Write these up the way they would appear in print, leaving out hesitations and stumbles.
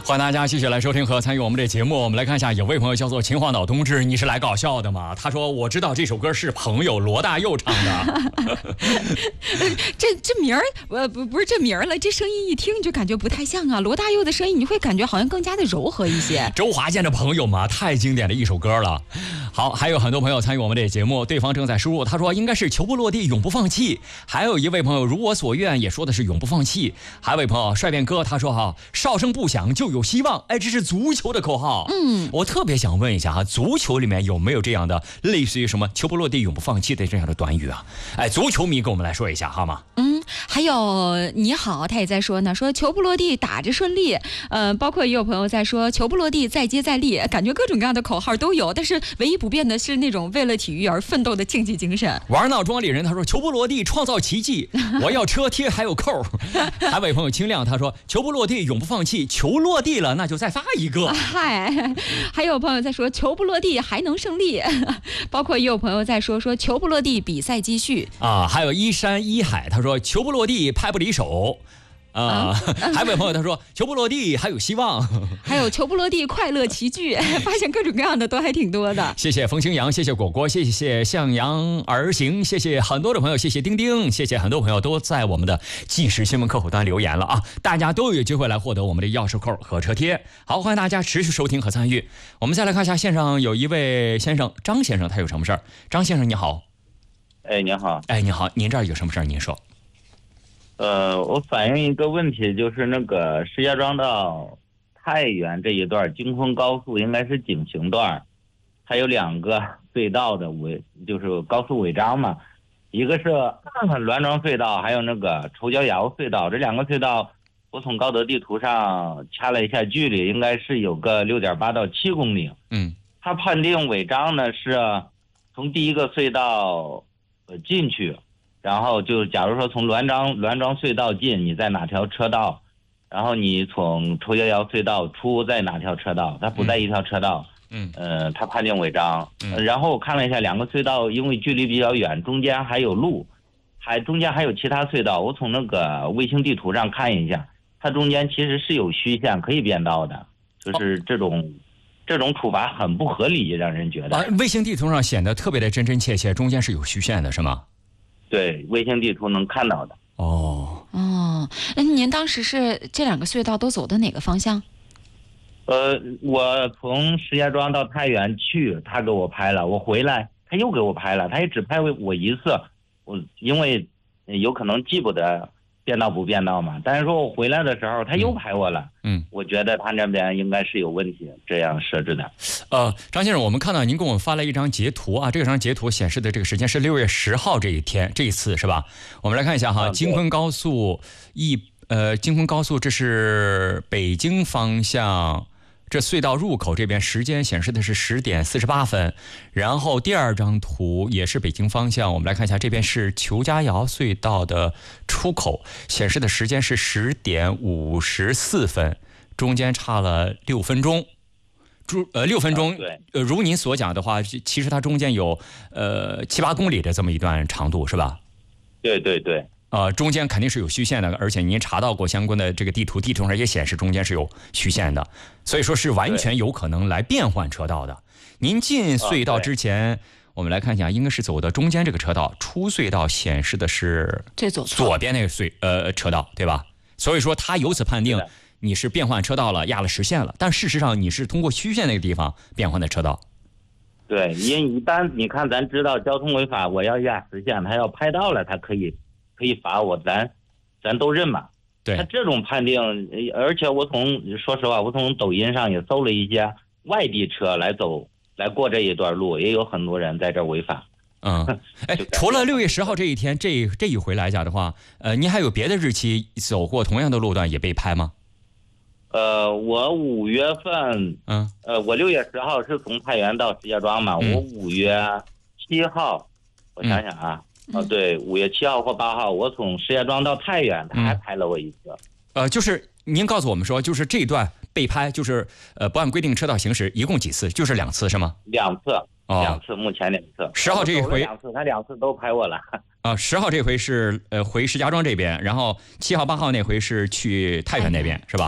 欢迎大家继续来收听和参与我们这节目。我们来看一下，有位朋友叫做秦皇岛冬至，你是来搞笑的吗？他说我知道这首歌是朋友罗大佑唱的。 这名儿不是这名儿了，这声音一听就感觉不太像啊。罗大佑的声音你会感觉好像更加的柔和一些。 周华健的朋友嘛，太经典的一首歌了。好，还有很多朋友参与我们这节目，对方正在输入，他说应该是球不落地永不放弃。还有一位朋友如我所愿也说的是永不放弃。还有一位朋友帅变哥他说哨声不响就有希望，这是足球的口号。我特别想问一下足球里面有没有这样的类似于什么球不落地永不放弃的这样的短语啊？足球迷跟我们来说一下好吗？ 还有你好，他也在说呢，说球不落地打着顺利，包括也有朋友在说球不落地再接再厉，感觉各种各样的口号都有，但是唯一不变的是那种为了体育而奋斗的竞技精神。 玩闹庄里人他说球不落地创造奇迹，我要车贴还有扣。还有位朋友清亮他说球不落地永不放弃，球落地了那就再发一个。 嗨，还有朋友在说球不落地还能胜利，包括也有朋友在说球不落地比赛继续啊。还有一山一海他说球不落地拍不离手还有位朋友他说球不落地还有希望， 还有球不落地快乐齐聚，发现各种各样的都还挺多的。 谢谢风清扬，谢谢果果，谢谢向阳而行，谢谢很多的朋友，谢谢丁丁，谢谢很多朋友都在我们的即时新闻客户端留言了啊！大家都有机会来获得我们的钥匙扣和车贴。好，欢迎大家持续收听和参与。我们再来看一下线上有一位先生张先生，他有什么事儿？张先生你好。 你好。 你好，您这儿有什么事儿？您说。 我反映一个问题，就是那个石家庄到太原这一段京昆高速应该是井陉段，它有两个隧道的就是高速违章嘛，一个是栾庄隧道，还有那个仇家窑隧道。这两个隧道我从高德地图上掐了一下距离，应该是有个6.8到7公里。它判定违章呢是从第一个隧道进去，然后就假如说从栾庄隧道进，你在哪条车道，然后你从仇家窑隧道出在哪条车道，它不在一条车道。它判定违章。然后我看了一下两个隧道，因为距离比较远，中间还有路，中间还有其他隧道。我从那个卫星地图上看一下，它中间其实是有虚线可以变道的，就是这种处罚很不合理，让人觉得。 卫星地图上显得特别的真真切切，中间是有虚线的是吗？ 对，卫星地图能看到的。 那您当时是这两个隧道都走的哪个方向？ 我从石家庄到太原去，他给我拍了，我回来他又给我拍了，他也只拍我一次。我因为有可能记不得变道不变道嘛，但是说我回来的时候他又拍我了。我觉得他那边应该是有问题，这样设置的。 张先生，我们看到您给我们发了一张截图啊，这张截图显示的这个时间是6月10号这一次是吧？我们来看一下哈，京昆高速这是北京方向，这隧道入口这边时间显示的是10点48分，然后第二张图也是北京方向，我们来看一下，这边是仇家窑隧道的出口，显示的时间是10点54分，中间差了6分钟。6分钟，如您所讲的话，其实它中间有7、8公里的这么一段长度是吧？ 对对对。 中间肯定是有虚线的，而且您查到过相关的这个地图上也显示中间是有虚线的，所以说是完全有可能来变换车道的。您进隧道之前，我们来看一下，应该是走的中间这个车道，出隧道显示的是左边那个车道，对吧？所以说他由此判定你是变换车道了，压了实线了，但事实上你是通过虚线那个地方变换的车道。 对，因为一般你看咱知道交通违法，我要压实线，他要拍到了，他可以罚我，咱都认嘛。 对， 他这种判定，而且说实话，我从抖音上也搜了一些外地车来过这一段路，也有很多人在这违法。 除了6月10号这一天，这一回来讲的话，您还有别的日期走过同样的路段也被拍吗？ 我5月份，我6月10号是从太原到石家庄嘛，我5月7号，我想想啊。对，5月7号或8号，我从石家庄到太原，他还拍了我一次。 就是您告诉我们说，就是这一段被拍，就是不按规定车道行驶，一共几次？就是2次是吗 ？2次，目前2次。 10号这一回 2次，他2次都拍我了。 10号这回是回石家庄这边，然后7号、8号那回是去太原那边，是吧？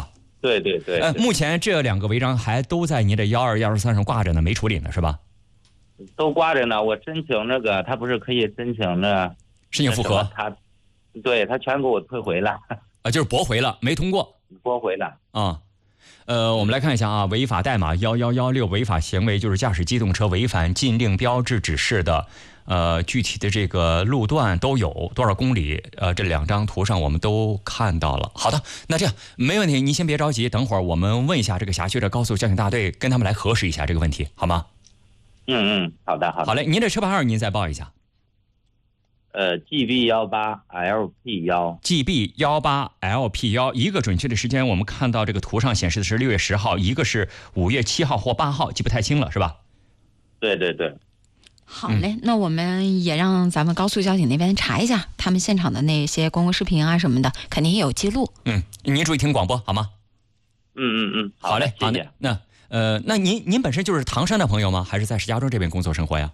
对对对。 目前这2个违章还都在您的121、123上挂着呢，没处理呢，是吧？ 都挂着呢，我申请那个，他不是可以申请申请复核？ 他全给我退回了。 就是驳回了，没通过。 驳回了。 啊。我们来看一下啊，违法代码1116，违法行为就是驾驶机动车违反禁令标志指示的，具体的这个路段都有多少公里，这2张图上我们都看到了。好的，那这样没问题，您先别着急，等会儿我们问一下这个辖区的高速交警大队，跟他们来核实一下这个问题，好吗？ 好的。 好嘞，您的车牌号您再报一下。GB18LP1，GB18LP1，一个准确的时间我们看到这个图上显示的是6月10号，一个是5月7号或8号，记不太清了，是吧？ 对对对。 好嘞，那我们也让咱们高速交警那边查一下他们现场的那些公共视频啊什么的，肯定也有记录。 您注意听广播好吗？好嘞， 谢谢。 那您本身就是唐山的朋友吗？还是在石家庄这边工作生活呀？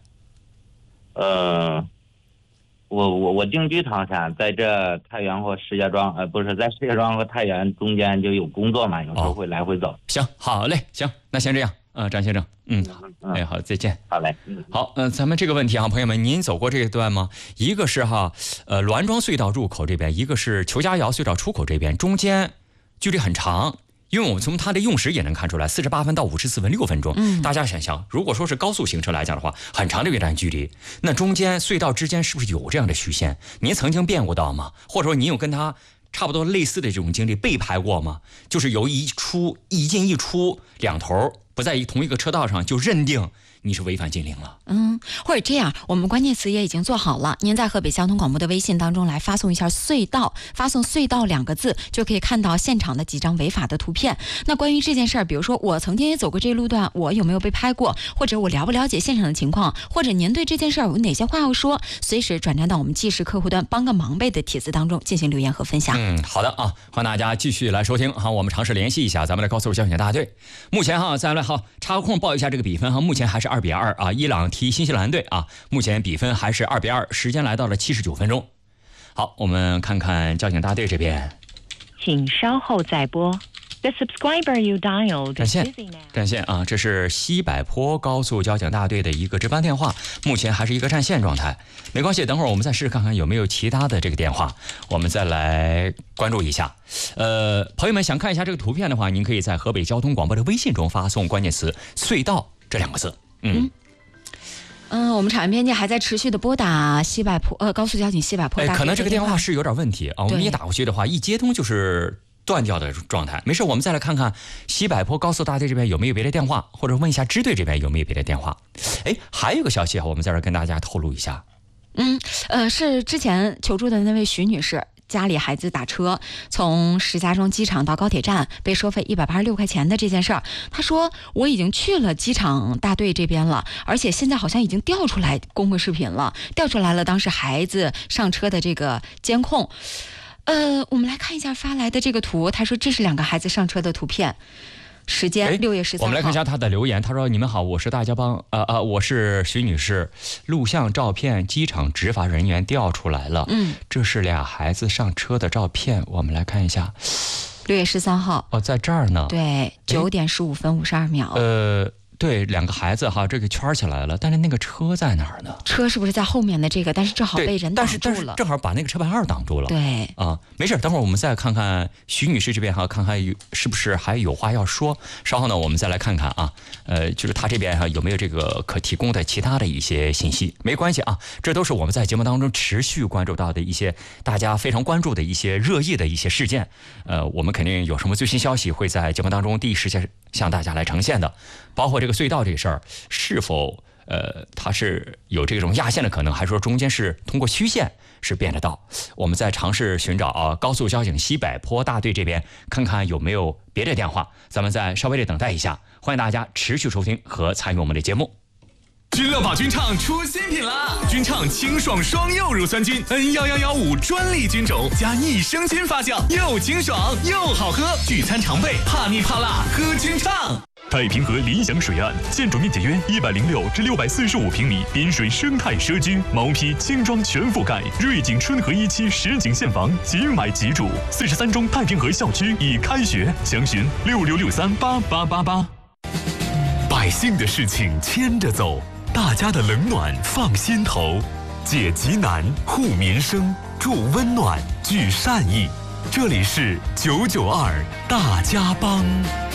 我定居唐山，在这太原或石家庄，不是在石家庄和太原中间就有工作嘛，有时候会来回走。 行，好嘞，行，那先这样，张先生，好，再见。 好嘞， 好，咱们这个问题啊，朋友们，您走过这一段吗？一个是滦庄隧道入口这边，一个是裘家窑隧道出口这边，中间距离很长。因为我们从它的用时也能看出来，48分到54分6分钟。大家想想，如果说是高速行车来讲的话，很长的一段距离，那中间隧道之间是不是有这样的虚线？您曾经变过道吗？或者说您有跟它差不多类似的这种经历被拍过吗？就是有一进一出，两头不在同一个车道上，就认定你是违反禁令了。 或者这样，我们关键词也已经做好了，您在河北交通广播的微信当中来发送一下隧道，发送隧道2个字，就可以看到现场的几张违法的图片。那关于这件事儿，比如说我曾经也走过这路段，我有没有被拍过，或者我了不了解现场的情况，或者您对这件事儿有哪些话要说，随时转战到我们纪实客户端帮个忙呗的帖子当中进行留言和分享。 好的啊，欢迎大家继续来收听哈，我们尝试联系一下咱们的高速交警大队。目前再来插个空报一下这个比分目前还是2-2啊，伊朗踢新西兰队啊，目前比分还是2-2，时间来到了79分钟。好，我们看看交警大队这边， 请稍后再拨。The subscriber you dialed is busy now. 占线啊，这是西柏坡高速交警大队的一个值班电话，目前还是一个占线状态。没关系，等会儿我们再试试看看有没有其他的这个电话，我们再来关注一下。朋友们想看一下这个图片的话，您可以在河北交通广播的微信中发送关键词“隧道”这2个字。 我们场编辑还在持续的拨打西柏坡高速交警西柏坡大队， 可能这个电话是有点问题啊，我们一打过去的话，一接通就是断掉的状态。没事，我们再来看看西柏坡高速大队这边有没有别的电话，或者问一下支队这边有没有别的电话。还有一个消息我们在这跟大家透露一下。 是之前求助的那位徐女士，家里孩子打车从石家庄机场到高铁站被收费186块钱的这件事儿，她说我已经去了机场大队这边了，而且现在好像已经调出来公共视频了，调出来了当时孩子上车的这个监控。我们来看一下发来的这个图，他说这是2个孩子上车的图片，时间6月13号。 我们来看一下他的留言，他说：“你们好，我是大家帮我是徐女士，录像照片机场执法人员调出来了。这是俩孩子上车的照片，我们来看一下。 6月13号。 在这儿呢。 对，9点15分52秒。 对，2个孩子这个圈起来了，但是那个车在哪儿呢？ 车是不是在后面的这个？但是正好被人挡住了， 但是正好把那个车牌号挡住了。 对没事，等会儿我们再看看徐女士这边看看是不是还有话要说。稍后呢，我们再来看看就是她这边有没有这个可提供的其他的一些信息。没关系这都是我们在节目当中持续关注到的一些大家非常关注的一些热议的一些事件。我们肯定有什么最新消息会在节目当中第一时间向大家来呈现的，包括这个隧道这事儿是否它是有这种压线的可能，还是说中间是通过虚线是变的道？我们在尝试寻找高速交警西柏坡大队这边看看有没有别的电话，咱们再稍微的等待一下。欢迎大家持续收听和参与我们的节目。 君乐宝菌畅出新品啦！菌畅清爽双柚乳酸菌 N1115 专利菌种加益生菌发酵，又清爽又好喝，聚餐常备，怕腻怕辣喝菌畅。 太平河理想水岸，建筑面积约106至645平米，滨水生态社区，毛坯轻装全覆盖，瑞景春和1期实景现房，即买即住。43中太平河校区已开学，详询6663888888。百姓的事情牵着走，大家的冷暖放心头，解急难，护民生，助温暖，聚善意。这里是992大家帮。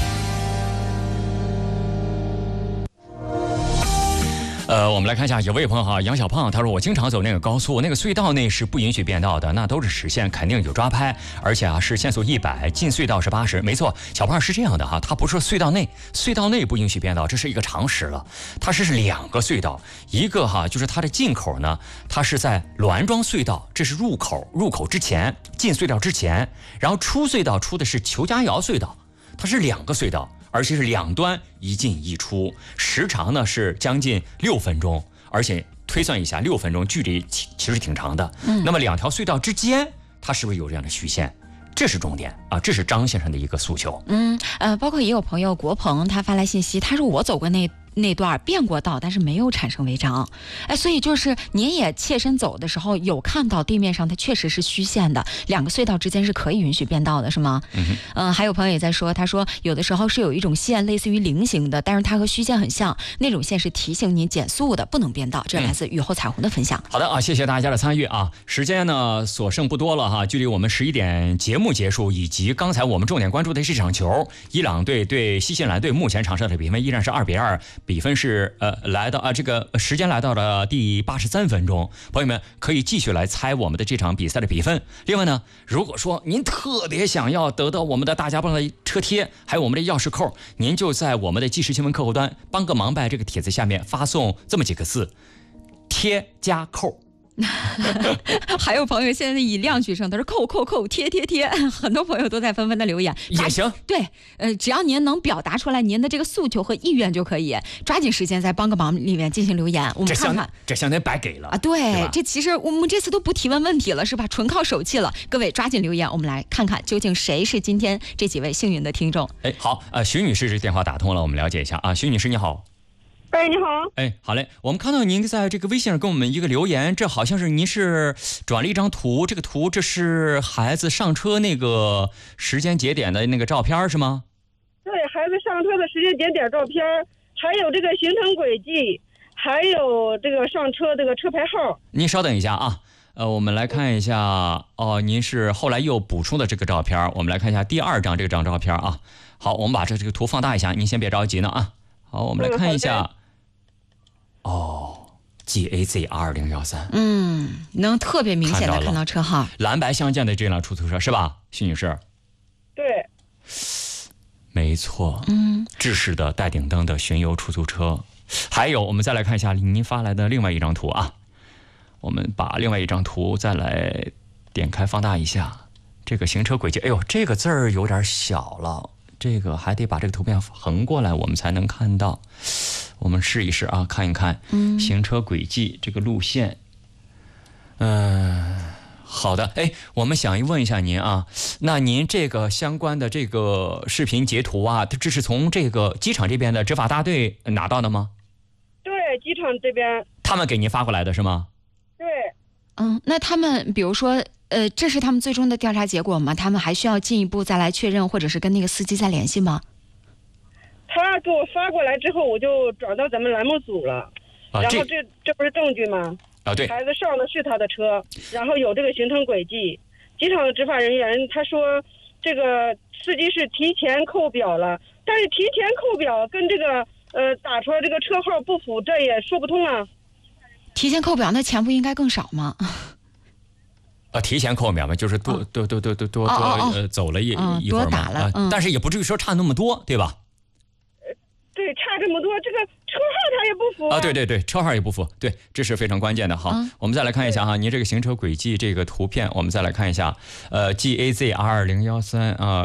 我们来看一下，有位朋友哈，杨小胖，他说我经常走那个高速，那个隧道内是不允许变道的，那都是实线，肯定有抓拍，而且啊是限速100，进隧道是80。没错，小胖是这样的哈，他不是隧道内，隧道内不允许变道，这是一个常识了。它是2个隧道，一个哈就是它的进口呢，它是在栾庄隧道，这是入口之前，进隧道之前，然后出隧道出的是裘家窑隧道，它是2个隧道。而且是2端一进一出，时长呢是将近6分钟，而且推算一下6分钟距离其实挺长的。那么2条隧道之间，它是不是有这样的虚线？这是重点啊，这是张先生的一个诉求。 包括也有朋友国鹏他发来信息，他说我走过那段变过道，但是没有产生违章。所以就是您也切身走的时候有看到地面上它确实是虚线的，2个隧道之间是可以允许变道的，是吗？还有朋友也在说，他说有的时候是有一种线类似于菱形的，但是它和虚线很像，那种线是提醒您减速的，不能变道。这来自雨后彩虹的分享。 好的啊，谢谢大家的参与啊！时间呢所剩不多了哈，距离我们11点节目结束，以及刚才我们重点关注的这场球，伊朗队对新西兰队，目前场上的比分依然是2-2。比分是来到这个时间来到了第83分钟，朋友们可以继续来猜我们的这场比赛的比分。另外呢，如果说您特别想要得到我们的大家帮的车贴，还有我们的钥匙扣，您就在我们的即时新闻客户端帮个忙呗，这个帖子下面发送这么几个字：贴加扣。 还有朋友现在以量取胜，他说扣扣扣贴贴贴，很多朋友都在纷纷的留言。 也行， 对，只要您能表达出来您的这个诉求和意愿就可以，抓紧时间在帮个忙里面进行留言，我们看看。 这相当于白给了啊！ 对，这其实我们这次都不提问问题了，是吧？纯靠手气了。各位抓紧留言，我们来看看究竟谁是今天这几位幸运的听众。 好，徐女士这电话打通了，我们了解一下啊。徐女士你好。 你好。 好嘞，我们看到您在这个微信上给我们一个留言，这好像是您是转了一张图，这个图这是孩子上车那个时间节点的那个照片是吗？ 对，孩子上车的时间节点照片，还有这个行程轨迹，还有这个上车这个车牌号。 您稍等一下啊，我们来看一下您是后来又补充的这个照片，我们来看一下第2张这张照片啊。好，我们把这个图放大一下，您先别着急呢啊。好，我们来看一下。GAZ2013， 能特别明显的看到车号， 蓝白相间的这辆出租车是吧，徐女士？ 对， 没错，制式的带顶灯的巡游出租车。还有，我们再来看一下您发来的另外一张图啊，我们把另外一张图再来点开放大一下，这个行车轨迹，哎呦，这个字儿有点小了，这个还得把这个图片横过来，我们才能看到。我们试一试啊，看一看行车轨迹这个路线。好的，我们想问一下您啊，那您这个相关的这个视频截图啊，这是从这个机场这边的执法大队拿到的吗？ 对，机场这边。 他们给您发过来的是吗？ 对。 那他们比如说这是他们最终的调查结果吗？他们还需要进一步再来确认，或者是跟那个司机再联系吗？ 他给我发过来之后，我就转到咱们栏目组了。然后这不是证据吗？ 对， 孩子上的是他的车，然后有这个行程轨迹。机场的执法人员他说，这个司机是提前扣表了，但是提前扣表跟这个打出来这个车号不符，这也说不通啊。 提前扣表，那钱不应该更少吗？ 提前扣表嘛，就是多走了一会儿嘛， 多打了， 但是也不至于说差那么多，对吧？ 对，差这么多，这个车号它也不符啊！对，车号也不符，对，这是非常关键的。好，我们再来看一下哈，您这个行车轨迹这个图片，我们再来看一下，GAZ2013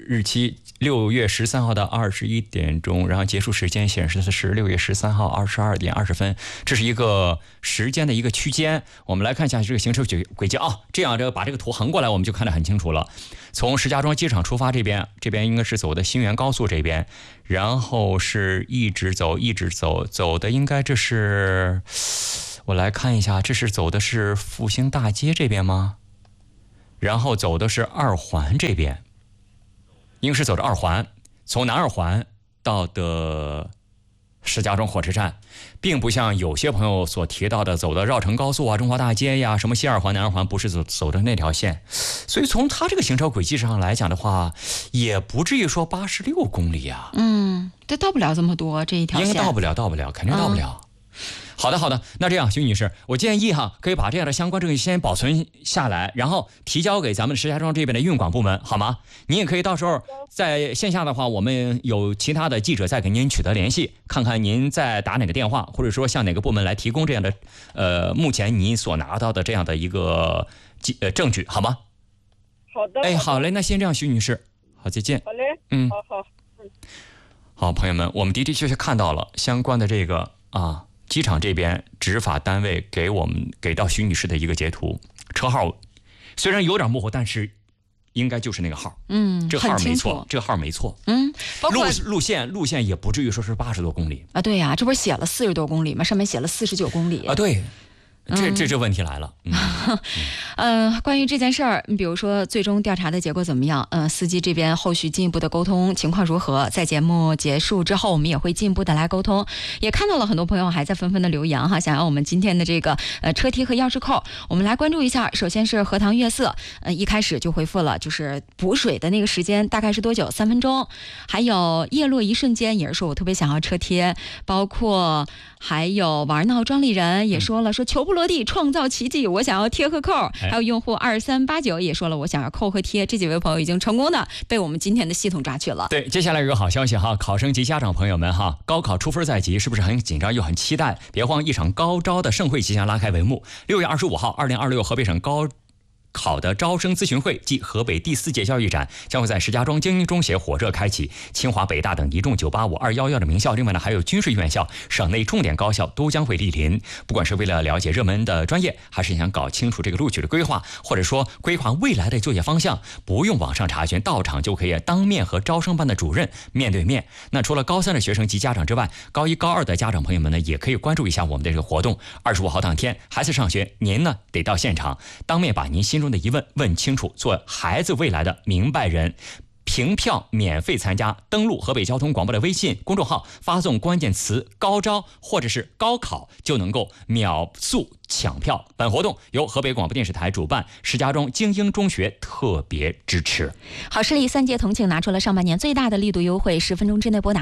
日期6月13号的21点钟，然后结束时间显示的是6月13号22点20分，这是一个时间的一个区间。我们来看一下这个行车轨迹啊，这样把这个图横过来，我们就看得很清楚了。从石家庄机场出发，这边应该是走的新源高速这边，然后是一直走的应该这是，我来看一下，这是走的是复兴大街这边吗？然后走的是二环这边，应该是走的二环，从南二环到的石家庄火车站，并不像有些朋友所提到的走的绕城高速啊、中华大街呀、什么西二环、南二环，不是走的那条线。所以从它这个行车轨迹上来讲的话，也不至于说86公里啊。 这到不了这么多，这一条线应该到不了，肯定到不了。好的，那这样，徐女士，我建议可以把这样的相关证据先保存下来，然后提交给咱们石家庄这边的运管部门，好吗？您也可以到时候在线下的话，我们有其他的记者再给您取得联系，看看您在打哪个电话，或者说向哪个部门来提供这样的目前您所拿到的这样的一个证据，好吗？ 好的。 好嘞，那先这样，徐女士，好，再见。 好嘞。好。 好，朋友们，我们的确看到了相关的这个机场这边执法单位给到徐女士的一个截图，车号虽然有点模糊，但是应该就是那个号。这号没错。 包括路线也不至于说是80多公里啊。对呀，这不是写了40多公里吗？上面写了49公里啊。对。这问题来了。 关于这件事儿，比如说最终调查的结果怎么样？司机这边后续进一步的沟通情况如何？在节目结束之后，我们也会进一步的来沟通。也看到了很多朋友还在纷纷的留言想要我们今天的这个车贴和钥匙扣，我们来关注一下。首先是荷塘月色，一开始就回复了，就是补水的那个时间大概是多久？3分钟。还有叶落一瞬间也是说我特别想要车贴，包括还有玩闹庄里人也说了，说球不落地创造奇迹，我想要贴和扣。还有用户2389也说了，我想要扣和贴。这几位朋友已经成功的被我们今天的系统抓取了。 对，接下来有个好消息考生及家长朋友们高考出分在即，是不是很紧张又很期待？别慌，一场高招的盛会即将拉开帷幕。6月25号2026河北省高考的招生咨询会暨河北第4届教育展将会在石家庄精英中学火热开启，清华、北大等一众985、211的名校，另外呢还有军事院校、省内重点高校都将会莅临。不管是为了了解热门的专业，还是想搞清楚这个录取的规划，或者说规划未来的就业方向，不用网上查询，到场就可以当面和招生办的主任面对面。那除了高3的学生及家长之外，高1、高2的家长朋友们呢，也可以关注一下我们的这个活动。25号当天，孩子上学，您呢得到现场，当面把您心中的疑问问清楚，做孩子未来的明白人。凭票免费参加，登录河北交通广播的微信公众号，发送关键词高招或者是高考，就能够秒速抢票。本活动由河北广播电视台主办，石家庄精英中学特别支持。 好视力3届同庆拿出了上半年最大的力度优惠，10分钟之内拨打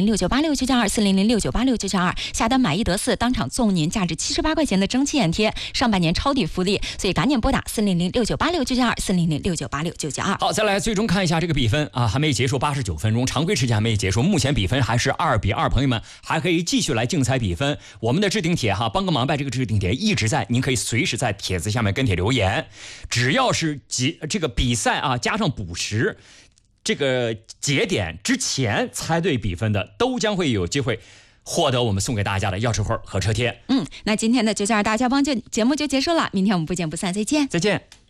4006986924006986992，下单买1得4，当场送您价值78块钱的蒸汽眼贴，上半年抄底福利，所以赶紧拨打4006986924006986992。 好，再来最终看一下这个比分还没结束，89分钟，常规时间还没结束，目前比分还是2比2，朋友们还可以继续来竞猜比分。我们的置顶帖帮个忙呗，这个置顶帖一直在，您可以随时在帖子下面跟帖留言，只要是这个比赛加上补时这个节点之前猜对比分的，都将会有机会获得我们送给大家的钥匙扣和车贴。 那今天的992大家帮节目就结束了，明天我们不见不散，再见。